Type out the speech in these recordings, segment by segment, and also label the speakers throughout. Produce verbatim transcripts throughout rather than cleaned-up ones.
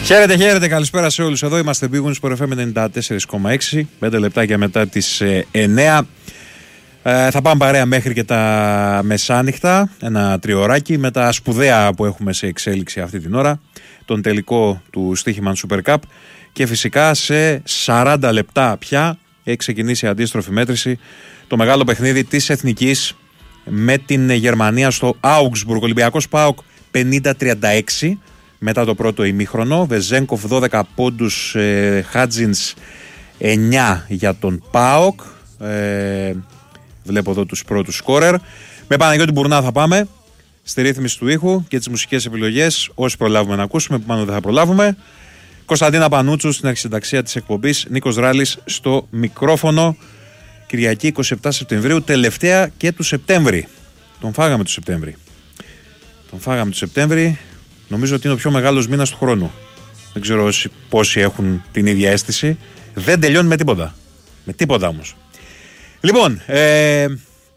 Speaker 1: Χαίρετε, χαίρετε, καλησπέρα σε όλους. Εδώ είμαστε Big Win Sport εφ εμ ενενήντα τέσσερα κόμμα έξι, πέντε λεπτάκια μετά τις ε, εννιά. Ε, θα πάμε παρέα μέχρι και τα μεσάνυχτα, ένα τριωράκι με τα σπουδαία που έχουμε σε εξέλιξη αυτή την ώρα, τον τελικό του Stoichman Super Cup και φυσικά σε σαράντα λεπτά πια έχει ξεκινήσει η αντίστροφη μέτρηση, το μεγάλο παιχνίδι της Εθνικής με την Γερμανία στο Augsburg. Ολυμπιακός ΠΑΟΚ πενήντα τριάντα έξι μετά το πρώτο ημίχρονο, Βεζένκοφ δώδεκα πόντους, ε, Χάτζινς εννιά για τον ΠΑΟΚ. ε, Βλέπω εδώ τους πρώτους σκόρερ. Με Παναγιώτη Μπουρνά θα πάμε στη ρύθμιση του ήχου και τις μουσικές επιλογές. Όσοι προλάβουμε να ακούσουμε, που πάνω δεν θα προλάβουμε. Κωνσταντίνα Πανούτσου στην αρχισυνταξία της εκπομπής. Νίκος Ράλης στο μικρόφωνο. Κυριακή είκοσι επτά Σεπτεμβρίου, τελευταία και του Σεπτέμβρη. Τον φάγαμε του Σεπτέμβρη. Τον φάγαμε του Σεπτέμβρη. Νομίζω ότι είναι ο πιο μεγάλος μήνας του χρόνου. Δεν ξέρω πόσοι έχουν την ίδια αίσθηση. Δεν τελειώνει με τίποτα. Με τίποτα όμως. Λοιπόν, ε,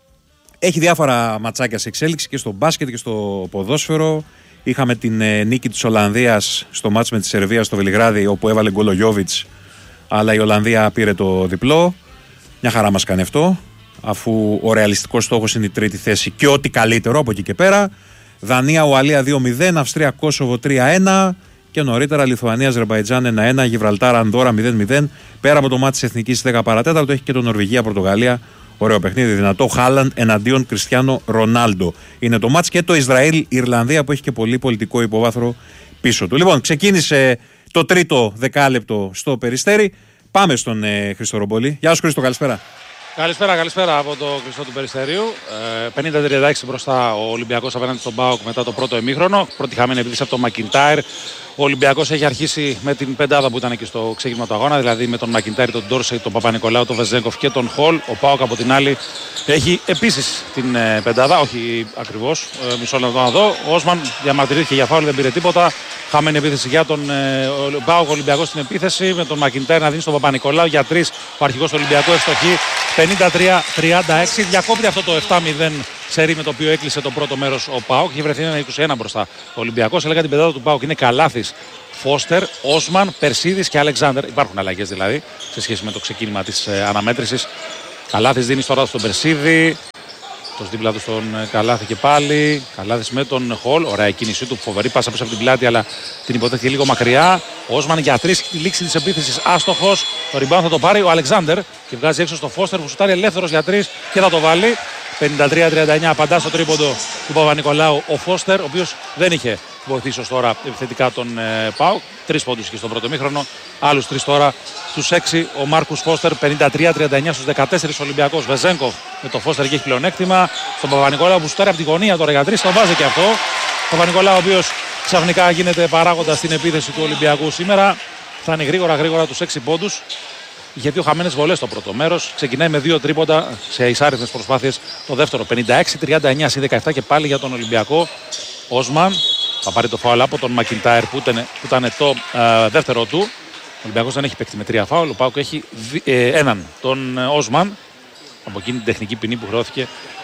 Speaker 1: έχει διάφορα ματσάκια σε εξέλιξη και στο μπάσκετ και στο ποδόσφαιρο. Είχαμε την ε, νίκη της Ολλανδίας στο μάτς με τη Σερβία στο Βελιγράδι, όπου έβαλε γκολ ο Γιόβιτς, αλλά η Ολλανδία πήρε το διπλό. Μια χαρά μας κάνει αυτό, αφού ο ρεαλιστικός στόχος είναι η τρίτη θέση και ό,τι καλύτερο από εκεί και πέρα. Δανία Ουαλία δύο μηδέν, Αυστρία Κόσοβο τρία ένα και νωρίτερα Λιθουανία Αζερμπαϊτζάν ένα ένα, Γιβραλτάρ Ανδόρα μηδέν μηδέν. Πέρα από το μάτι της Εθνικής δέκα παρά τέταρτο έχει και το Νορβηγία Πορτογαλία. Ωραίο παιχνίδι, δυνατό. Χάλαντ εναντίον Κριστιάνο Ρονάλντο. Είναι το μάτς και το Ισραήλ Ιρλανδία που έχει και πολύ πολιτικό υποβάθρο πίσω του. Λοιπόν, ξεκίνησε το τρίτο δεκάλεπτο στο Περιστέρι. Πάμε στον ε, Χρήστο Ρομπόλη. Γεια σου Χρήστο, καλησπέρα.
Speaker 2: Καλησπέρα, καλησπέρα από το Χρήστο του Περιστερίου. Ε, πενήντα τριάντα έξι μπροστά ο Ολυμπιακός απέναντι στον ΠΑΟΚ μετά το πρώτο ημίχρονο. Πρώτη χαμένη επίθεση από τον Μακιντάιρ. Ο Ολυμπιακός έχει αρχίσει με την πεντάδα που ήταν εκεί στο ξεκίνημα του αγώνα, δηλαδή με τον Μακιντάιρ, τον Ντόρσεϊ, τον Παπα-Νικολάου, τον Βεζένκοφ και τον Χολ. Ο ΠΑΟΚ από την άλλη έχει επίσης την ε, πεντάδα, όχι ακριβώς. Ε, μισό λεπτό να δω. Ο Όσμαν διαμαρτυρήθηκε για φάουλ, δεν πήρε τίποτα. Χαμένη επίθεση για τον ε, ΠΑΟΚ. Ολυμπιακός στην επίθεση με τον Μακιντάιρ να δίνει στον Παπα-Νικολάου για τρία. Ο αρχηγός του Ολυμπιακού ευστοχή. πενήντα τρία τριάντα έξι. Διακόπτει αυτό το επτά μηδέν σερί με το οποίο έκλεισε το πρώτο μέρος ο ΠΑΟΚ. Έχει βρεθεί ένα είκοσι ένα μπροστά ο Ολυμπιακός. Έλεγα την πεντάδα του ΠΑΟΚ είναι Καλάθης, Φώστερ, Όσμαν, Περσίδης και Αλεξάνδερ. Υπάρχουν αλλαγές δηλαδή σε σχέση με το ξεκίνημα της ε, αναμέτρησης. Καλάθης δίνει τώρα στον Περσίδη. Το δίπλα του στον Καλάθη και πάλι. Καλάθης με τον Χολ. Ωραία η κίνησή του. Φοβερή πάσα πίσω από την πλάτη, αλλά την υποδέχεται λίγο μακριά. Όσμαν για τρεις, τη λήξη της επίθεσης άστοχος. Το rebound θα το πάρει ο Αλεξάνδερ και βγάζει έξω στο Φώστερ που σουτάρει ελεύθερος για τρεις και θα το βάλει. πενήντα τρία τριάντα εννιά απαντά στο τρίποντο του Παπα-Νικολάου ο Φώστερ, ο οποίος δεν είχε βοηθήσει ως τώρα επιθετικά τον ε, ΠΑΟΚ. Τρεις πόντους και στον πρώτο μήχρονο, άλλους τρεις τώρα στους έξι. Ο Μάρκους Φώστερ πενήντα τρία τριάντα εννιά στους δεκατέσσερα Ολυμπιακός. Βεζένκοφ με το Φώστερ και έχει πλεονέκτημα. Στον Παπα-Νικολάου που σουτάρει από τη γωνία τώρα για τρεις, τον βάζει και αυτό. Ο Παπα-Νικολάου ο οποίος ξαφνικά γίνεται παράγοντας στην επίθεση του Ολυμπιακού σήμερα. Φτάνει γρήγορα γρήγορα τους έξι πόντους. Είχε δύο χαμένες βολές στο πρώτο μέρος. Ξεκινάει με δύο τρίποντα σε εισάριθμες προσπάθειες το δεύτερο. πενήντα έξι τριάντα εννιά συν δεκαεπτά και πάλι για τον Ολυμπιακό. Όσμαν θα πάρει το φάουλ από τον Μακιντάιρ που ήταν, που ήταν το ε, δεύτερο του. Ο Ολυμπιακός δεν έχει παίξει με τρία φάουλ. Ο ΠΑΟΚ έχει δι, ε, έναν, τον Όσμαν, από εκείνη την τεχνική ποινή που χρεώθηκε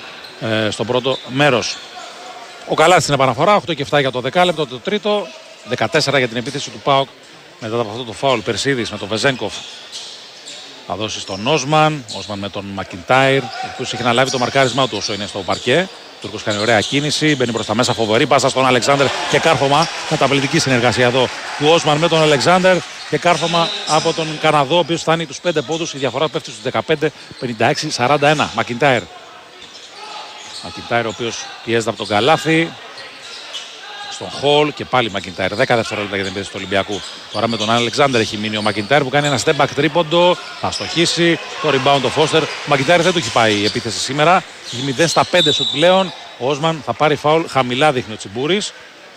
Speaker 2: ε, στο πρώτο μέρος. Ο Καλάθης στην επαναφορά, οκτώ και επτά για το δεκάλεπτο, το τρίτο, δεκατέσσερα για την επίθεση του ΠΑΟΚ. Μετά από αυτό το φάουλ Περσίδης με τον Βεζένκοφ θα δώσει στον Όσμαν. Όσμαν με τον Μακιντάιρ, ο οποίος έχει αναλάβει το μαρκάρισμά του όσο είναι στο παρκέ. Ο Τούρκος κάνει ωραία κίνηση, μπαίνει προς τα μέσα, φοβερή πάσα στον Αλεξάνδερ και κάρφωμα. Καταπληκτική συνεργασία εδώ του Όσμαν με τον Αλεξάνδερ και κάρφωμα από τον Καναδό, ο οποίος φτάνει τους πέντε πόντους. Η διαφορά πέφτει στους δεκαπέντε, πενήντα έξι σαράντα ένα. Μακιντάιρ. Μακιντάιρ ο οποίος πιέζεται από τον Καλάθη. Στον Χολ και πάλι Μακιντάιρ. δέκα δευτερόλεπτα για την επίθεση του Ολυμπιακού. Τώρα με τον Αλεξάνδερ έχει μείνει ο Μακιντάιρ που κάνει ένα step back τρίποντο. Θα στοχίσει. Το rebound το Φώστερ. Ο Μακιντάιρ δεν του έχει πάει η επίθεση σήμερα. Έχει μηδέν στα πέντε σουτ πλέον. Ο Όσμαν θα πάρει φάουλ. Χαμηλά δείχνει ο Τσιμπούρης.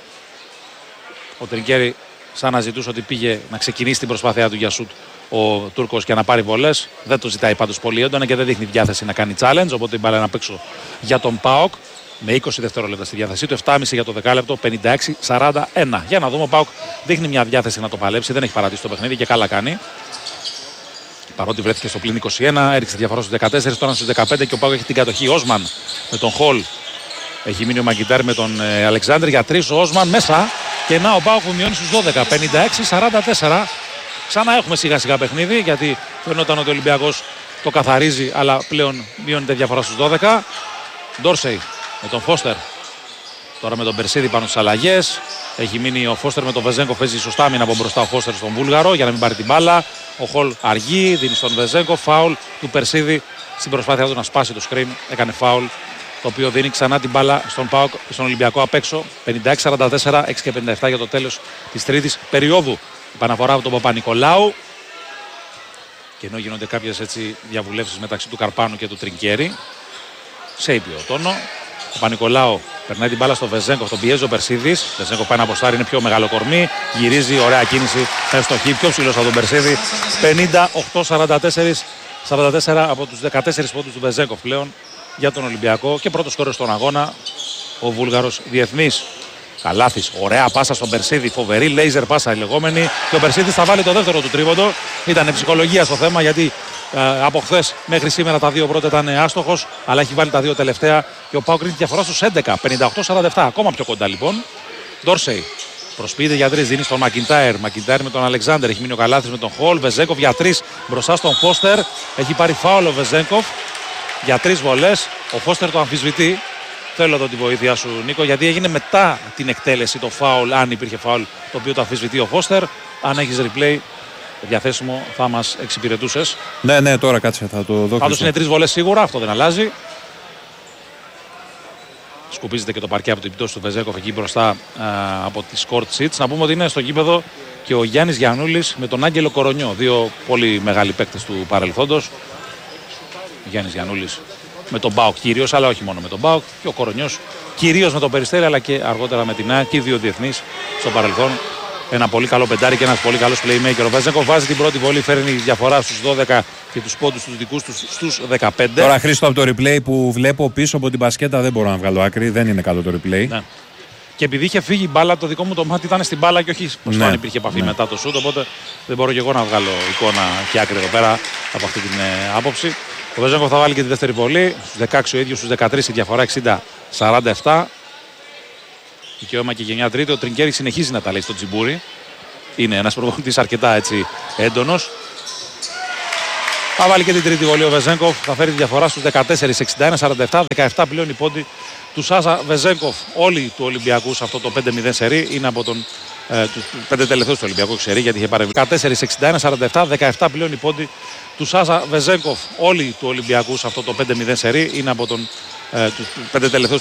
Speaker 2: Ο Τρικέρι σαν να ζητούσε ότι πήγε να ξεκινήσει την προσπάθειά του για σουτ ο Τούρκος και να πάρει βολές. Δεν το ζητάει πάντως πολύ έντονα και δεν δείχνει διάθεση να κάνει challenge. Οπότε η μπάλα να παίξω για τον ΠΑΟΚ. Με είκοσι δευτερόλεπτα στη διάθεσή του, επτά κόμμα πέντε για το δεκάλεπτο, πενήντα έξι σαράντα ένα. Για να δούμε, ο ΠΑΟΚ δείχνει μια διάθεση να το παλέψει, δεν έχει παρατήσει το παιχνίδι και καλά κάνει. Παρότι βρέθηκε στο πλήν είκοσι ένα, έριξε τη διαφορά στους δεκατέσσερα, τώρα στους δεκαπέντε και ο ΠΑΟΚ έχει την κατοχή. Όσμαν με τον Χολ. Έχει μείνει ο Μακιντάιρ με τον ε, Αλεξάνδρ για τρεις. Ο Όσμαν μέσα. Και να ο ΠΑΟΚ που μειώνει στους δώδεκα, πενήντα έξι σαράντα τέσσερα. Ξανά έχουμε σιγά σιγά παιχνίδι, γιατί φαινόταν ότι ο Ολυμπιακός το καθαρίζει, αλλά πλέον μειώνεται διαφορά στους δώδεκα. Ντόρσεϊ με τον Φώστερ. Τώρα με τον Περσίδη πάνω στις αλλαγές. Έχει μείνει ο Φώστερ με τον Βεζέγκοφ. Παίζει σωστά άμυνα από μπροστά ο Φώστερ στον Βούλγαρο για να μην πάρει την μπάλα. Ο Χολ αργεί, δίνει στον Βεζέγκοφ. Φάουλ του Περσίδη στην προσπάθεια του να σπάσει το screen. Έκανε φάουλ, το οποίο δίνει ξανά την μπάλα στον, ΠΑΟΚ, στον Ολυμπιακό απ' έξω. πενήντα έξι σαράντα τέσσερα, έξι και πενήντα επτά για το τέλος της τρίτης περίοδου. Επαναφορά από τον Παπα-Νικολάου. Και ενώ γίνονται κάποιες έτσι διαβουλεύσεις μεταξύ του Καρπάνου και του Τρινκέρι, σε ήπιο τόνο, ο Παπα-Νικολάου περνάει την μπάλα στο Βεζέγκοφ, τον πιέζει ο Περσίδης. Ο Βεζέγκοφ πάει να αποστάρει, είναι πιο μεγάλο κορμί. Γυρίζει, ωραία κίνηση, εύστοχη, πιο ψηλός από τον Περσίδη. πενήντα οκτώ σαράντα τέσσερα, σαράντα τέσσερα από τους δεκατέσσερις πόντους του Βεζέγκοφ πλέον για τον Ολυμπιακό. Και πρώτος σκόρερ στον αγώνα, ο Βούλγαρος διεθνής. Καλάθης, ωραία πάσα στον Περσίδη, φοβερή λέιζερ πάσα η λεγόμενη. Και ο Περσίδης θα βάλει το δεύτερο του τρίποντο. Ήταν ψυχολογία στο θέμα, γιατί ε, από χθες μέχρι σήμερα τα δύο πρώτα ήταν άστοχος, αλλά έχει βάλει τα δύο τελευταία. Και ο ΠΑΟΚ κρίνει τη διαφορά στους έντεκα, πενήντα οκτώ σαράντα επτά, ακόμα πιο κοντά λοιπόν. Ντόρσεϊ προσποιείται για τρεις, δίνει στον Μακιντάιρ. Μακιντάιρ με τον Αλεξάνδερ, έχει μείνει ο Καλάθης με τον Χολ. Βεζέγκοφ για τρεις μπροστά στον Φώστερ. Έχει πάρει φάουλ ο Βεζέγκοφ για τρεις βολές. Ο Φώστερ το αμφισβητεί. Θέλω εδώ τη βοήθεια σου, Νίκο, γιατί έγινε μετά την εκτέλεση το φάουλ, αν υπήρχε φάουλ, το οποίο το αμφισβητεί ο Φώστερ. Αν έχεις replay διαθέσιμο, θα μας εξυπηρετούσες.
Speaker 1: Ναι, ναι, τώρα κάτσε, θα το δω.
Speaker 2: Πάντως είναι τρεις βολές σίγουρα, αυτό δεν αλλάζει. Σκουπίζεται και το παρκέ από την πτώση του Βεζέγκοφ εκεί μπροστά α, από τις court seats. Να πούμε ότι είναι στο γήπεδο και ο Γιάννης Γιαννούλης με τον Άγγελο Κορονιό. Δύο πολύ μεγάλοι παίκτες του παρελθόντος. Ο Γιάννης Γιαννούλης με τον ΠΑΟΚ κυρίως, αλλά όχι μόνο με τον ΠΑΟΚ. Και ο Κορονιός κυρίως με τον Περιστέρι, αλλά και αργότερα με την ΑΕΚ. Και οι δύο διεθνείς στο παρελθόν. Ένα πολύ καλό πεντάρι και ένας πολύ καλός playmaker. Ο Βεζέγκοφ βάζει την πρώτη βολή, φέρνει διαφορά στους δώδεκα και τους πόντους τους δικούς τους στους δεκαπέντε.
Speaker 1: Τώρα, Χρήστο, από το replay που βλέπω πίσω από την μπασκέτα δεν μπορώ να βγάλω άκρη. Δεν είναι καλό το replay.
Speaker 2: Ναι. Και επειδή είχε φύγει η μπάλα, το δικό μου το μάτι ήταν στην μπάλα και όχι πως
Speaker 1: ναι,
Speaker 2: αν υπήρχε επαφή ναι. μετά το σούτ. Οπότε δεν μπορώ και εγώ να βγάλω εικόνα και άκρη εδώ πέρα από αυτή την ε, άποψη. Ο Βεζέγκοφ θα βάλει και τη δεύτερη βολή. Στους δεκαέξι ο ίδιος, στους δεκατρείς η διαφορά εξήντα σαράντα επτά. Δικαίωμα και γενιά τρίτη. Ο Τρινκέρι συνεχίζει να τα λέει στο Τζιμπούρι. Είναι ένας προπονητής αρκετά έτσι έντονος. Θα βάλει και την τρίτη βολή ο Βεζέγκοφ. Θα φέρει τη διαφορά στους δεκατέσσερις εξήντα ένα σαράντα επτά. δεκαεπτά πλέον οι πόντοι του Σάζα Βεζέγκοφ. Όλοι του Ολυμπιακού σε αυτό το πέντε μηδέν σερί είναι από τον ε, τους πέντε τελευταίους του Ολυμπιακού ξέρει, γιατί είχε παρεμβεί. δεκατέσσερις εξήντα ένα σαράντα επτά. δεκαεπτά πλέον οι πόντοι του Σάζα Βεζέγκοφ. Όλοι του Ολυμπιακού σε αυτό το πέντε μηδέν σερί είναι από τον ε, τους πέντε τελευταίους